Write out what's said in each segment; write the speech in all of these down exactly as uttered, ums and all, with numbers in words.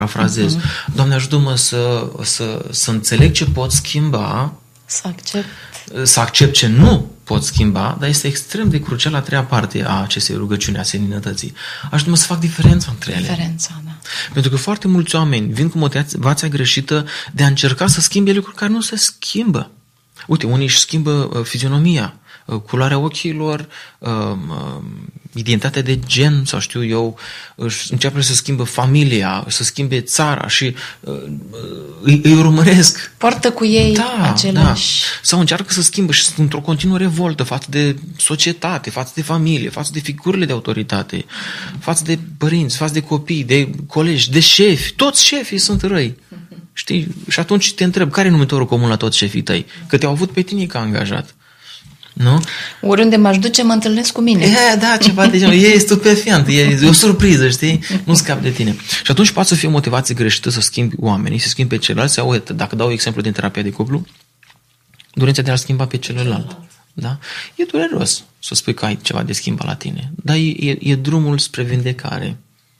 parafrazez. Uh-huh. Doamne, ajută-mă să, să, să înțeleg ce pot schimba, să accept. să accept ce nu pot schimba, dar este extrem de crucial a treia parte a acestei rugăciuni, a seninătății. Ajută-mă să fac diferența între ele. Diferența, da. Pentru că foarte mulți oameni vin cu motivația greșită de a încerca să schimbe lucruri care nu se schimbă. Uite, unii își schimbă uh, fizionomia, uh, culoarea ochilor, uh, uh, identitatea de gen, sau știu eu, își începe să schimbă familia, să schimbe țara și uh, îi, îi urmăresc. Poartă cu ei da, aceleași... Da. Sau încearcă să schimbe și sunt într-o continuă revoltă față de societate, față de familie, față de figurile de autoritate, față de părinți, față de copii, de colegi, de șefi. Toți șefii sunt răi. Știi? Și atunci te întreb, care e numitorul comun la toți șefii tăi? Că te-au avut pe tine ca angajat. Nu? Oriunde m-aș duce, mă întâlnesc cu mine. E, da, ceva de genul. E stupefiant, e, e o surpriză, știi? Nu scap de tine. Și atunci poate să fie o motivație greșită să schimbi oamenii, să schimbi pe ceilalți. Sau, uite, dacă dau exemplu din terapia de cuplu, dorința de a schimba pe celălalt. Da? E dureros să spui că ai ceva de schimbat la tine. Dar e, e, e drumul spre vindecare.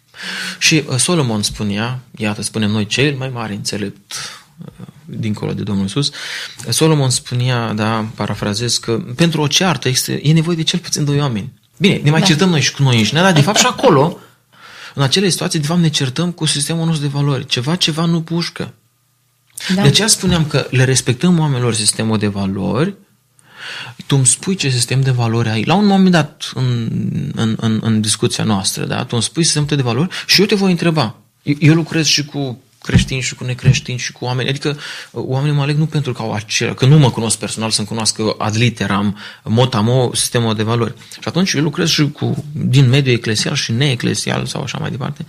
Și uh, Solomon spunea, iată, spunem noi, cel mai mare înțelept uh, dincolo de Domnul Iisus, Solomon spunea, da, parafrazez, că pentru o ceartă este, e nevoie de cel puțin doi oameni. Bine, ne mai da. certăm noi și cu noi înșine, dar de fapt și acolo, în acele situații, de fapt ne certăm cu sistemul nostru de valori. Ceva, ceva nu pușcă. Da. De aceea spuneam că le respectăm oamenilor sistemul de valori. Tu îmi spui ce sistem de valori ai. La un moment dat în, în, în, în discuția noastră, da? Tu îmi spui sistemul de valori și eu te voi întreba. Eu, eu lucrez și cu creștini și cu necreștini și cu oameni. Adică oamenii mă aleg nu pentru că au acelea, că nu mă cunosc personal, să-mi cunoască ad literam, mot-a-mo, sistemul de valori. Și atunci eu lucrez și cu, din mediul eclesial și neeclesial sau așa mai departe.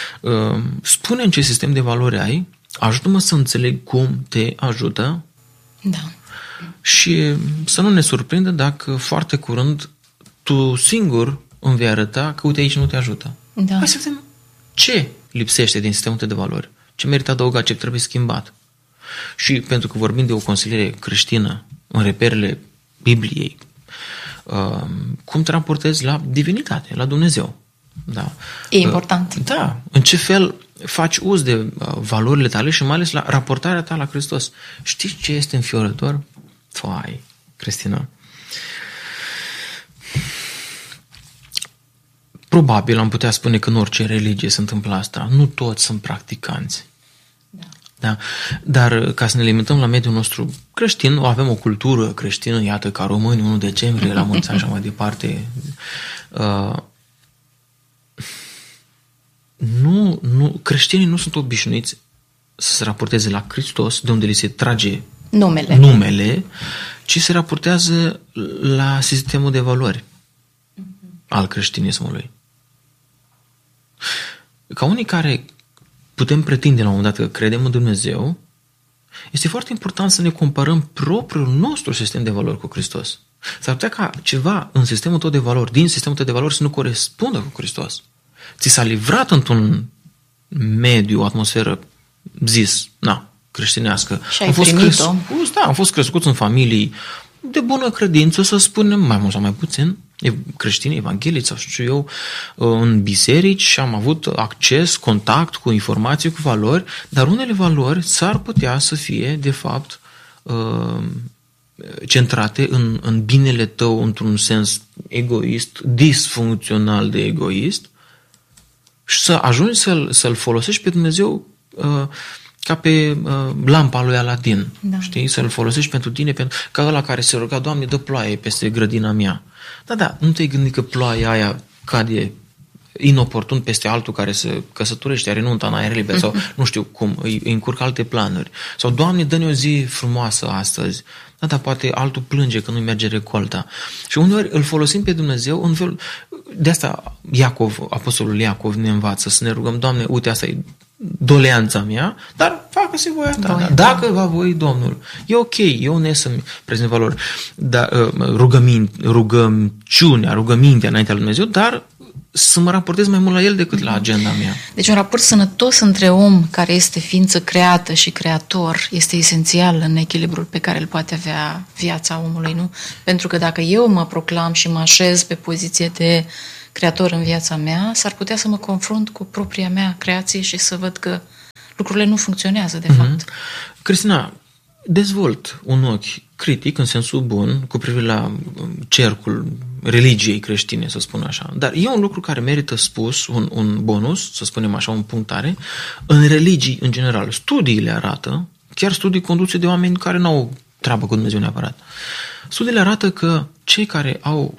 Spune-mi ce sistem de valori ai, ajută-mă să înțeleg cum te ajută. Da. Și să nu ne surprindă dacă foarte curând tu singur îmi vei arăta că uite aici nu te ajută. Da. Hai să vedem ce lipsește din sistemul tău de valori, ce merită adăugat, ce trebuie schimbat. Și pentru că vorbim de o consiliere creștină în reperele Bibliei, cum te raportezi la divinitate, la Dumnezeu. Da. E important. Da. În ce fel faci uz de valorile tale și mai ales la raportarea ta la Hristos. Știi ce este înfiorător? Fai, Cristina. Probabil am putea spune că în orice religie se întâmplă asta. Nu toți sunt practicanți. Da. Da? Dar ca să ne limităm la mediul nostru creștin, avem o cultură creștină, iată, ca români, unu decembrie, la mulți ani, așa mai departe. Uh, nu, nu, creștinii nu sunt obișnuiți să se raporteze la Hristos, de unde li se trage numele, numele ci se raportează la sistemul de valori uh-huh. al creștinismului. Ca unii care putem pretinde la un moment dat că credem în Dumnezeu, este foarte important să ne comparăm propriul nostru sistem de valori cu Hristos. S-ar putea ca ceva în sistemul tău de valori, din sistemul tău de valori, să nu corespundă cu Hristos. Ți s-a livrat într-un mediu, o atmosferă zis, na, creștinească. Și ai primit-o. Da, am fost crescuți în familii de bună credință, să spunem, mai mult sau mai puțin, creștini, evanghelici sau știu eu, în biserici și am avut acces, contact cu informații, cu valori, dar unele valori s-ar putea să fie, de fapt, centrate în, în binele tău într-un sens egoist, disfuncțional de egoist, și să ajungi să-l, să-l folosești pe Dumnezeu ca pe uh, lampa lui Aladin, da. Știi? Să-l folosești pentru tine, pentru, ca ăla care se ruga, Doamne, dă ploaie peste grădina mea. Da, da, nu te-ai gândit că ploaia aia cade inoportun peste altul care se căsătorește, are nunta în aer liber, sau nu știu cum, îi, îi încurcă alte planuri. Sau, Doamne, dă-ne o zi frumoasă astăzi. Da, dar poate altul plânge că nu merge recolta. Și uneori îl folosim pe Dumnezeu în fel... De asta Iacov, apostolul Iacov ne învață să ne rugăm, Doamne, uite, asta e doleanța mea, dar facă-se voia ta. Voia ta. Dacă va voi Domnul. E ok, e onest să-mi prezint valori. Da, rugămin, rugăciunea, rugămintea înaintea lui Dumnezeu, dar să mă raportez mai mult la el decât la agenda mea. Deci un raport sănătos între om care este ființă creată și creator este esențial în echilibrul pe care îl poate avea viața omului, nu? Pentru că dacă eu mă proclam și mă așez pe poziție de creator în viața mea, s-ar putea să mă confrunt cu propria mea creație și să văd că lucrurile nu funcționează, de Mm-hmm. fapt. Cristina, dezvolt un ochi critic, în sensul bun, cu privire la cercul religiei creștine, să spun așa. Dar e un lucru care merită spus, un, un bonus, să spunem așa, un punctare, în religii în general. Studiile arată, chiar studii conduse de oameni care nu au treabă cu Dumnezeu neapărat. Studiile arată că cei care au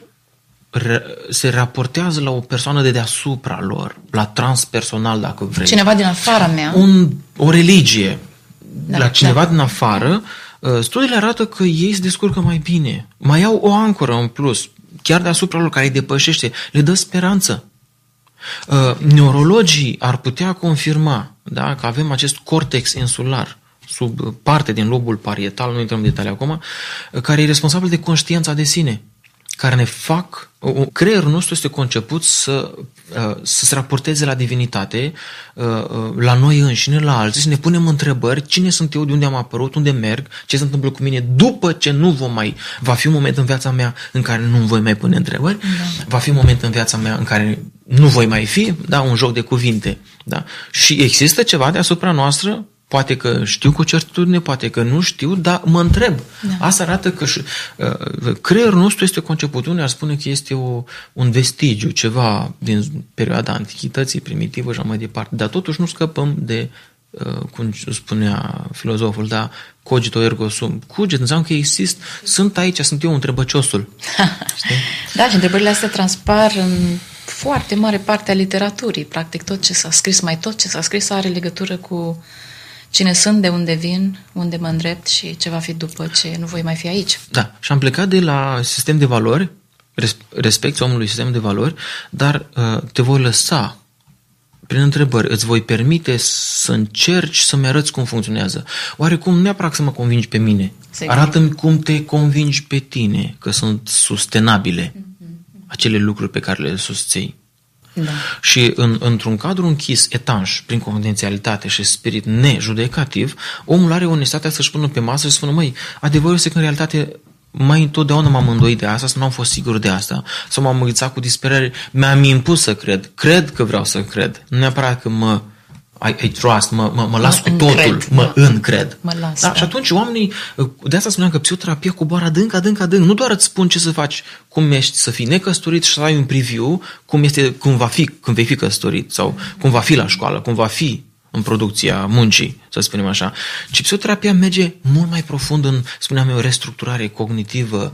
se raportează la o persoană de deasupra lor, la transpersonal, dacă vrei. Cineva din afara mea. Un, o religie, da, la cineva da. din afară, studiile arată că ei se descurcă mai bine. Mai au o ancoră în plus, chiar deasupra lor, care îi depășește, le dă speranță. Neurologii ar putea confirma, da, că avem acest cortex insular, sub parte din lobul parietal, nu intrăm în detalii acum, care e responsabil de conștiința de sine, care ne fac, creierul nostru este conceput să, să se raporteze la divinitate, la noi înșine, la alții, să ne punem întrebări, cine sunt eu, de unde am apărut, unde merg, ce se întâmplă cu mine, după ce nu vom mai, va fi un moment în viața mea în care nu voi mai pune întrebări, da. Va fi un moment în viața mea în care nu voi mai fi, da, un joc de cuvinte, da, și există ceva deasupra noastră. Poate că știu cu certitudine, poate că nu știu, dar mă întreb. Da. Asta arată că și, uh, creierul nostru este conceput. Unii ar spune că este o, un vestigiu, ceva din perioada antichității, primitivă și mai departe. Dar totuși nu scăpăm de, uh, cum spunea filozoful, da, cogito ergo sum. Cuget înseamnă că există, sunt aici, sunt eu întrebăciosul. Știi? Da, și întrebările astea transpar în foarte mare parte a literaturii. Practic tot ce s-a scris, mai tot ce s-a scris are legătură cu cine sunt, de unde vin, unde mă îndrept și ce va fi după ce nu voi mai fi aici. Da, și am plecat de la sistem de valori, respecti omului sistem de valori, dar uh, te voi lăsa prin întrebări, îți voi permite să încerci să-mi arăți cum funcționează. Oarecum, neapărat să mă convingi pe mine. Sigur. Arată-mi cum te convingi pe tine, că sunt sustenabile mm-hmm. acele lucruri pe care le susții. Da. Și în, într-un cadru închis, etanș, prin confidențialitate și spirit nejudecativ, omul are onestatea să-și pună pe masă și să spună, măi, adevărul este că în realitate mai întotdeauna m-am îndoit de asta, sau nu am fost sigur de asta, sau m-am înghițat cu disperare, mi-am impus să cred, cred că vreau să cred, nu neapărat că mă I, I trust, mă, mă, mă las mă cu totul, încred, mă da. încred. Mă las, da? Da. Și atunci oamenii, de asta spuneam că psihoterapia coboară adânc, adânc, adânc. Nu doar îți spun ce să faci, cum ești să fii necăsătorit și să ai un preview, cum, este, cum va fi când vei fi căsătorit sau cum va fi la școală, cum va fi în producția muncii, să spunem așa. Ci psihoterapia merge mult mai profund în, spuneam eu, restructurare cognitivă,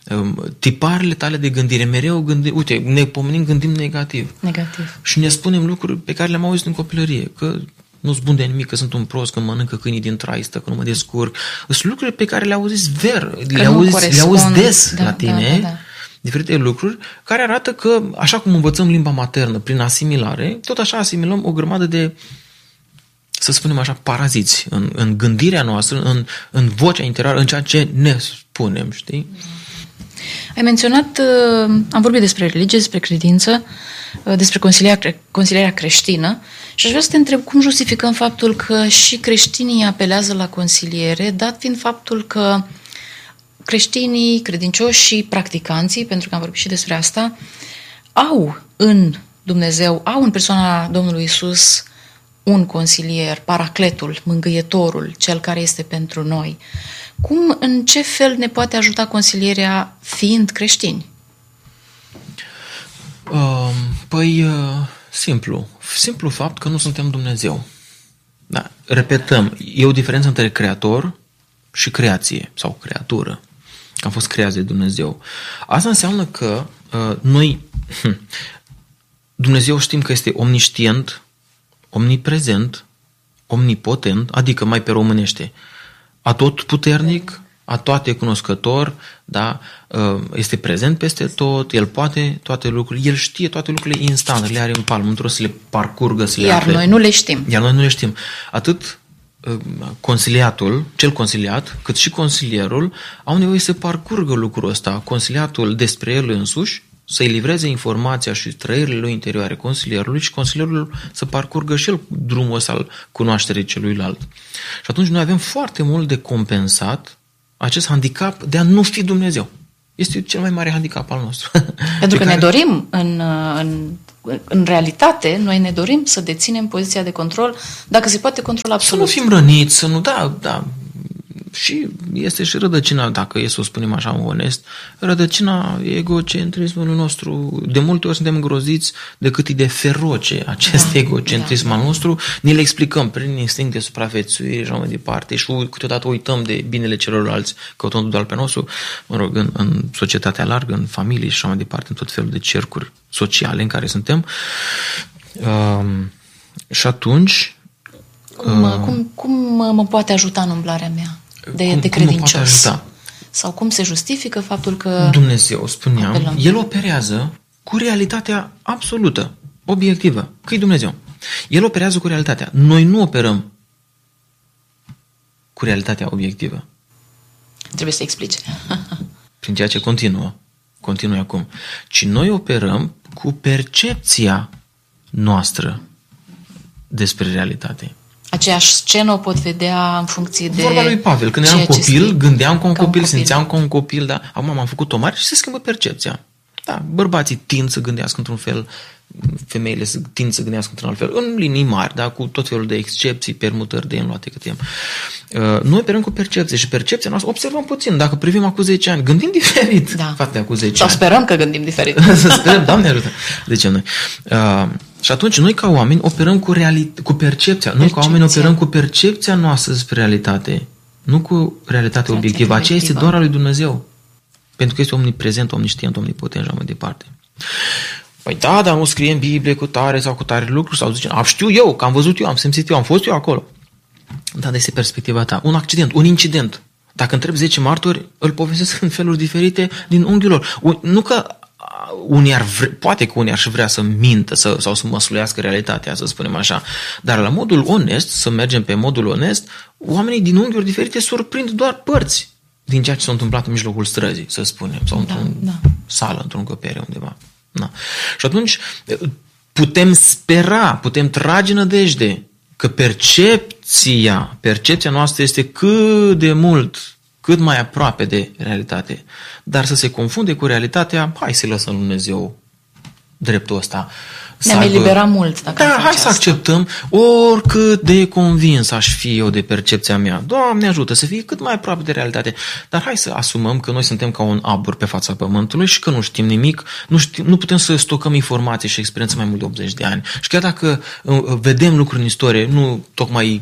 tiparele tale de gândire, mereu gândim, uite, ne pomenim, gândim negativ. Negativ. Și ne spunem lucruri pe care le-am auzit în copilărie, că nu-s bun de nimic, că sunt un prost, că mănâncă câinii din traistă, că nu mă descurc. Sunt lucruri pe care le auzi ver, le auzi, le auzi des da, la tine, da, da, da. diferite lucruri, care arată că, așa cum învățăm limba maternă prin asimilare, tot așa asimilăm o grămadă de, să spunem așa, paraziți în, în gândirea noastră, în, în vocea interioară, în ceea ce ne spunem, știi? Ai menționat, am vorbit despre religie, despre credință, despre consilierea, consilierea creștină și aș vrea să te întreb cum justificăm faptul că și creștinii apelează la consiliere, dat fiind faptul că creștinii, credincioși și practicanții, pentru că am vorbit și despre asta, au în Dumnezeu, au în persoana Domnului Iisus un consilier, paracletul, mângâietorul, cel care este pentru noi. Cum, în ce fel ne poate ajuta consilierea fiind creștini? Uh, păi, uh, simplu. Simplu fapt că nu suntem Dumnezeu. Da. Repetăm, e o diferență între creator și creație, sau creatură. Că am fost creați de Dumnezeu. Asta înseamnă că uh, noi, Dumnezeu știm că este omniștient, omniprezent, omnipotent, adică mai pe românește, atotputernic, a toate cunoscător, da? Este prezent peste tot, El poate toate lucrurile, El știe toate lucrurile instant, le are în palmă, nu trebuie să le parcurgă, să le Iar afle. noi nu le știm. Iar noi nu le știm. Atât consiliatul, cel consiliat, cât și consilierul au nevoie să parcurgă lucrul ăsta, consiliatul despre el însuși, să-i livreze informația și trăirile lui interioare consilierului și consilierul să parcurgă și el drumul ăsta al cunoașterii celuilalt. Și atunci noi avem foarte mult de compensat acest handicap de a nu fi Dumnezeu. Este cel mai mare handicap al nostru. Pentru că care... ne dorim în, în în realitate, noi ne dorim să deținem poziția de control, dacă se poate control absolut. Să nu fim răniți, să nu, da, da. Și este și rădăcina, dacă e să o spunem așa onest, rădăcina egocentrismului nostru. De multe ori suntem îngroziți de cât e de feroce acest da, egocentrism da, al nostru. Ne le explicăm prin instinct de supraviețuire și așa mai departe și câteodată uităm de binele celorlalți, căutând doar pe nostru, mă rog, în, în societatea largă, în familie și așa mai departe, în tot felul de cercuri sociale în care suntem. Uh, și atunci... Cum, uh, cum, cum mă poate ajuta în umblarea mea? De, cum, de credincios. Cum sau cum se justifică faptul că... Dumnezeu, spuneam, apelăm. El operează cu realitatea absolută, obiectivă. Că-i Dumnezeu. El operează cu realitatea. Noi nu operăm cu realitatea obiectivă. Trebuie să explice. Prin ceea ce continuă. Continuă acum. Ci noi operăm cu percepția noastră despre realitate. Aceeași scenă o pot vedea în funcție de... Vorba lui Pavel. Când eram copil, gândeam ca un copil, copil, simțeam ca un copil, dar acum am făcut o mare și se schimbă percepția. Da, bărbații tind să gândească într-un fel, femeile tind să gândească într-un alt fel, în linii mari, da, cu tot felul de excepții, permutări de înluate cât e. Uh, noi operăm cu percepție și percepția noastră, observăm puțin, dacă privim acum zece ani, gândim diferit da. față de acum zece Sau ani. sperăm că gândim diferit. Să sperăm, Doamne ajută. Zicem noi. Uh, și atunci noi ca oameni operăm cu, reali- cu percepția. Noi percepția. ca oameni operăm cu percepția noastră despre realitate, nu cu realitatea obiectivă. Aceea este doar a lui Dumnezeu. Pentru că este omniprezent, omniștient, omnipotent și mai departe. Păi da, dar nu scrie în Biblie cu tare sau cu tare lucruri sau zice, știu eu, că am văzut eu, am simțit eu, am fost eu acolo. Da, de este perspectiva ta. Un accident, un incident. Dacă întreb zece martori, îl povestesc în feluri diferite din unghiul lor. Nu că unii ar vre, poate că unii ar și vrea să mintă să, sau să măsluiască realitatea, să spunem așa, dar la modul onest, să mergem pe modul onest, oamenii din unghiuri diferite surprind doar părți din ceea ce s-a întâmplat în mijlocul străzii, să spunem, sau da, într-o da. sală, într-o încăpere undeva. Da. Și atunci putem spera, putem trage nădejde că percepția, percepția noastră este cât de mult, cât mai aproape de realitate. Dar să se confunde cu realitatea, hai să lăsăm lui Dumnezeu dreptul ăsta. Ne-am aibă... eliberat mult dacă Da, hai să asta. acceptăm oricât de convins aș fi eu de percepția mea. Doamne ajută să fie cât mai aproape de realitate. Dar hai să asumăm că noi suntem ca un abur pe fața pământului și că nu știm nimic, nu, știm, nu putem să stocăm informații și experiență mai mult de optzeci de ani. Și chiar dacă uh, vedem lucruri în istorie, nu tocmai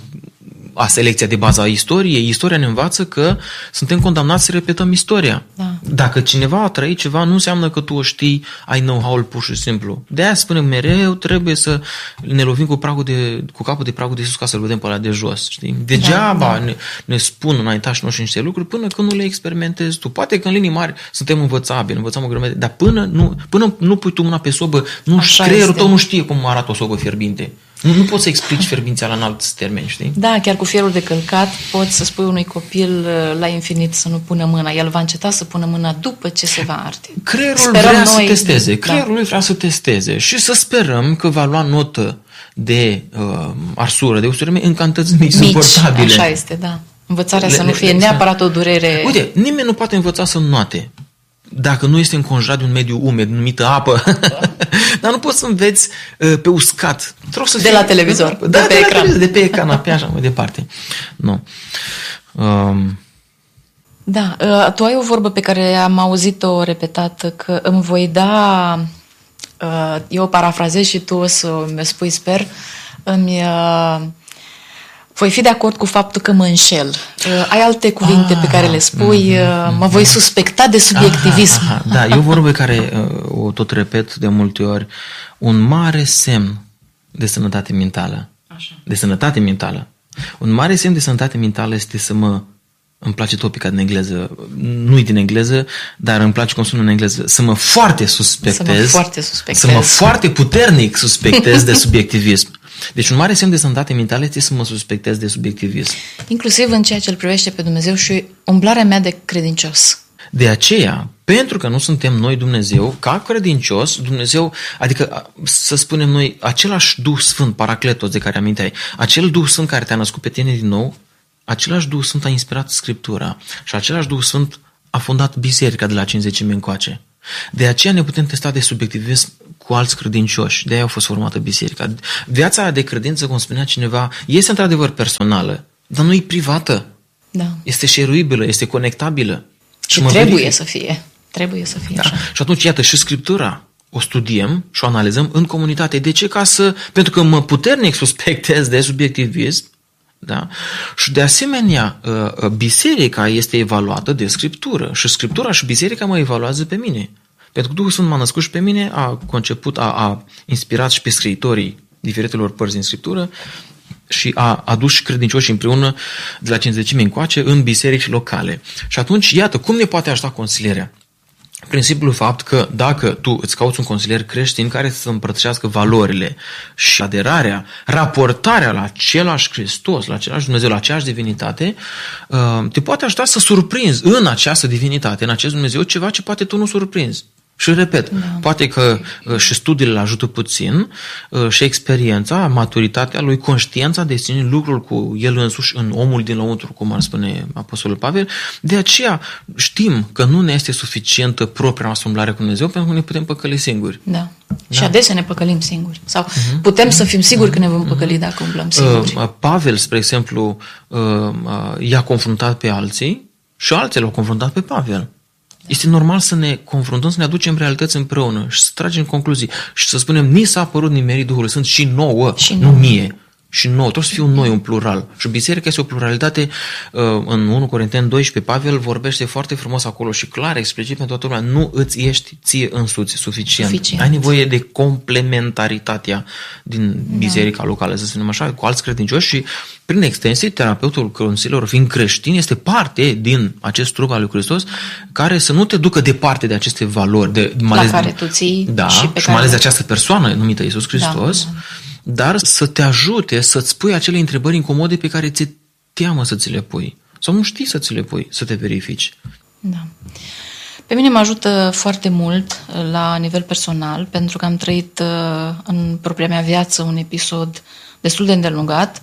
a selecția de bază a istoriei, istoria ne învață că suntem condamnați să repetăm istoria. Da. Dacă cineva a trăit ceva, nu înseamnă că tu o știi, ai know-how-ul pur și simplu. De aia spunem mereu, trebuie să ne lovim cu, pragul de, cu capul de pragul de sus ca să-l vedem pe ăla de jos. Știi? Degeaba da, da. Ne, ne spun înaintașii noștri niște lucruri până când nu le experimentezi tu. Poate că în linii mari suntem învățabili, învățăm o grămadă, dar până nu, până nu pui tu mâna pe sobă, nu, creierul tău nu știe cum arată o sobă fierbinte. Nu, nu poți să explici fierbințeala în alți termeni, știi? Da, chiar cu fierul de călcat poți să spui unui copil la infinit să nu pună mâna. El va înceta să pună mâna după ce se va arde. Creierul sperăm vrea noi, să testeze. Creierul da. vrea să testeze și să sperăm că va lua notă de uh, arsură, de usurime în cantități mici, mici, suportabile. Așa este, da. Învățarea le, să nu le, fie le, neapărat o durere... Uite, nimeni nu poate învăța să înnoate dacă nu este înconjurat de un mediu umed, numită apă. Dar nu poți să înveți uh, pe uscat. Să de fie, la televizor, da, de, de pe de ecran. La, de pe ecran, pe așa mai departe. Nu. Um. Da, uh, tu ai o vorbă pe care am auzit-o repetată, că îmi voi da, uh, eu o parafrazez și tu o să mi spui, sper, îmi... Uh, voi fi de acord cu faptul că mă înșel. Uh, ai alte cuvinte ah, pe care le spui, uh, mă voi suspecta de subiectivism. Aha, aha, da, e o vorbă care uh, o tot repet de multe ori. Un mare semn de sănătate mentală. Așa. De sănătate mentală. Un mare semn de sănătate mentală este să mă... Îmi place topica din engleză, nu-i din engleză, dar îmi place cum sună în engleză. Să mă foarte suspectez. Să mă foarte suspectez. Să mă foarte puternic suspectez de subiectivism. Deci un mare semn de sănătate mentală este să mă suspectez de subiectivism. Inclusiv în ceea ce îl privește pe Dumnezeu și umblarea mea de credincios. De aceea, pentru că nu suntem noi Dumnezeu, ca credincios, Dumnezeu, adică să spunem noi, același Duh Sfânt, Paracletos de care aminteai, acel Duh Sfânt care te-a născut pe tine din nou, același Duh Sfânt a inspirat Scriptura și același Duh Sfânt a fondat biserica de la cincizecime încoace. De aceea ne putem testa de subiectivism cu alți credincioși. De-aia a fost formată biserica. Viața de credință, cum spunea cineva, este într-adevăr personală, dar nu e privată. Da. Este share-uibilă, este conectabilă. Și, și trebuie verific. să fie. Trebuie să fie da. așa. Și atunci, iată, și Scriptura o studiem și o analizăm în comunitate. De ce? Ca să, pentru că mă puternic suspectez de subiectivism, da? Și de asemenea, biserica este evaluată de Scriptură și Scriptura și biserica mă evaluează pe mine. Pentru că Duhul Sfânt m-a născut și pe mine, a conceput, a, a inspirat și pe scriitorii diferitelor părți din Scriptură și a adus și credincioși împreună de la cincizecime încoace în biserici locale. Și atunci, iată, cum ne poate ajuta consilierea? Prin simplul fapt că dacă tu îți cauți un consilier creștin care să împărtășească valorile și aderarea, raportarea la același Hristos, la același Dumnezeu, la aceeași divinitate, te poate ajuta să surprinzi în această divinitate, în acest Dumnezeu, ceva ce poate tu nu surprinzi. Și repet, da. Poate că uh, și studiile îl ajută puțin uh, și experiența, maturitatea lui, conștiința de sine, lucrul cu el însuși în omul din lăuntru, cum ar spune Apostolul Pavel. De aceea știm că nu ne este suficientă propria noastră umblare cu Dumnezeu pentru că ne putem păcăli singuri. Da. Da. Și adesea ne păcălim singuri. Sau uh-huh. putem să fim siguri uh-huh. că ne vom păcăli dacă umblăm singuri. Uh, Pavel, spre exemplu, uh, uh, i-a confruntat pe alții și alții l-au confruntat pe Pavel. Este normal să ne confruntăm, să ne aducem realități împreună și să tragem concluzii și să spunem, ni s-a părut nimerit Duhului Sfânt și nouă, și nu mie. Și nouă, trebuie să fie un noi, un plural. Și biserica este o pluralitate. În unu Corinteni doisprezece, Pavel vorbește foarte frumos acolo și clar, explicit pentru toată lumea, nu îți ești ție însuți suficient. suficient. Ai nevoie de complementaritatea din biserica da. locală, să spunem așa, cu alți credincioși și prin extensie, terapeutul consilierul, fiind creștin, este parte din acest trup al lui Hristos care să nu te ducă departe de aceste valori. De, la ales, care tu ții da, și pe și care... mai ales de această persoană numită Iisus Hristos, da, da. Dar să te ajute să-ți pui acele întrebări incomode pe care ți-e teamă să ți le pui. Sau nu știi să ți le pui, să te verifici. Da. Pe mine mă ajută foarte mult la nivel personal, pentru că am trăit în propria mea viață un episod destul de îndelungat,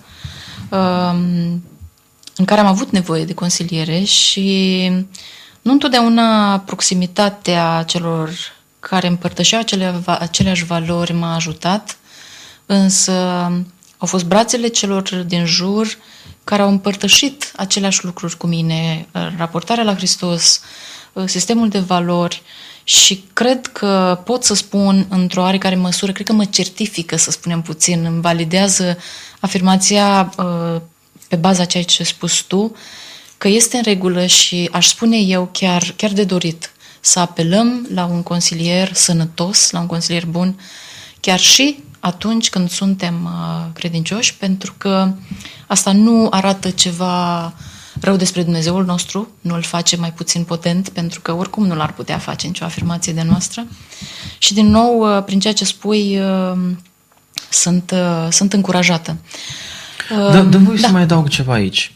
în care am avut nevoie de consiliere și nu întotdeauna proximitatea celor care împărtășeau acele, aceleași valori m-a ajutat, însă au fost brațele celor din jur care au împărtășit aceleași lucruri cu mine, raportarea la Hristos, sistemul de valori și cred că pot să spun într-o oarecare măsură, cred că mă certifică, să spunem puțin, îmi validează afirmația pe baza ceea ce ai spus tu, că este în regulă și aș spune eu chiar, chiar de dorit să apelăm la un consilier sănătos, la un consilier bun, chiar și atunci când suntem credincioși, pentru că asta nu arată ceva rău despre Dumnezeul nostru, nu îl face mai puțin potent, pentru că oricum nu l-ar putea face nicio afirmație de noastră. Și din nou, prin ceea ce spui, sunt, sunt încurajată. Da, dă voi da. să mai adaug ceva aici.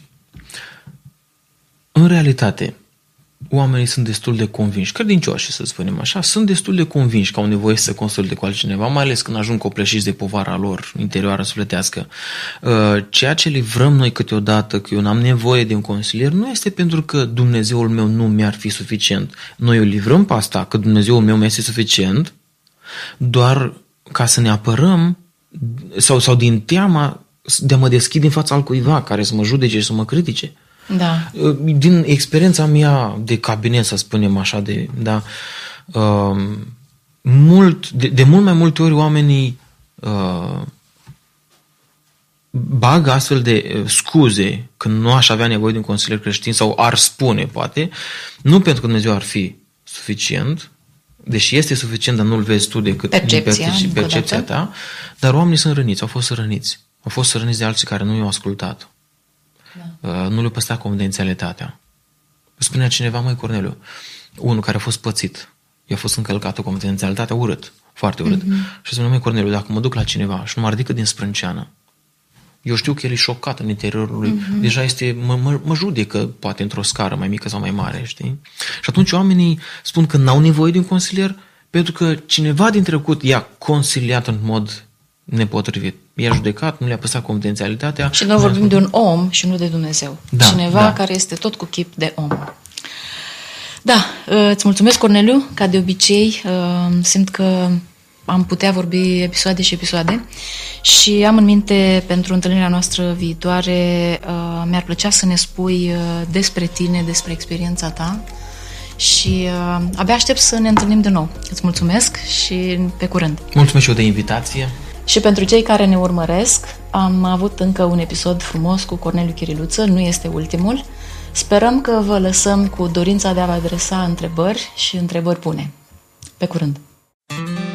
În realitate, oamenii sunt destul de convinși, credincioși, să spunem așa, sunt destul de convinși că au nevoie să consulte cu altcineva, mai ales când ajung copleșiți de povara lor interioară sufletească. Ceea ce livrăm noi câteodată, că eu n-am nevoie de un consilier, nu este pentru că Dumnezeul meu nu mi-ar fi suficient. Noi o livrăm pe asta, că Dumnezeul meu mi-este suficient, doar ca să ne apărăm sau, sau din teama de a mă deschid în fața altcuiva care să mă judece și să mă critique. Da. Din experiența mea de cabinet, să spunem așa, de, da, uh, mult, de, de mult mai multe ori oamenii uh, bagă astfel de scuze când nu aș avea nevoie de un consilier creștin sau ar spune, poate, nu pentru că Dumnezeu ar fi suficient, deși este suficient, dar nu-l vezi tu decât percepția, din percepția ta, dar oamenii sunt răniți, au fost răniți. Au fost răniți de alții care nu i-au ascultat. Da. Uh, nu le-a păstrat confidențialitatea. Spunea cineva, măi Corneliu, unul care a fost pățit, i-a fost încălcată confidențialitatea, urât, foarte urât. Mm-hmm. Și spunea, măi Corneliu, dacă mă duc la cineva și nu mă ridică din sprânceană, eu știu că el e șocat în interiorul lui, mm-hmm. deja este, mă, mă, mă judecă, poate într-o scară mai mică sau mai mare, știi? Și atunci oamenii spun că n-au nevoie de un consilier pentru că cineva din trecut i-a consiliat în mod nepotrivit. I-a judecat, nu le-a păstrat confidențialitatea. Și noi vorbim de un om și nu de Dumnezeu. Da, cineva da. care este tot cu chip de om. Da, îți mulțumesc, Corneliu, ca de obicei. Simt că am putea vorbi episoade și episoade și am în minte pentru întâlnirea noastră viitoare, uh, mi-ar plăcea să ne spui uh, despre tine, despre experiența ta și uh, abia aștept să ne întâlnim de nou. Îți mulțumesc și pe curând. Mulțumesc și eu de invitație. Și pentru cei care ne urmăresc, am avut încă un episod frumos cu Corneliu Chiriluță, nu este ultimul. Sperăm că vă lăsăm cu dorința de a vă adresa întrebări și întrebări bune. Pe curând!